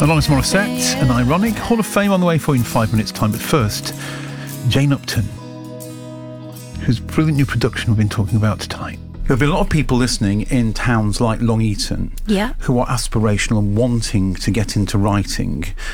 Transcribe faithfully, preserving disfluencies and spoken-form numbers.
Alanis Morissette, an Ironic Hall of Fame on the way for you in five minutes' time. But first, Jane Upton, whose brilliant new production we've been talking about tonight. There'll be a lot of people listening in towns like Long Eaton Yeah. who are aspirational and wanting to get into writing,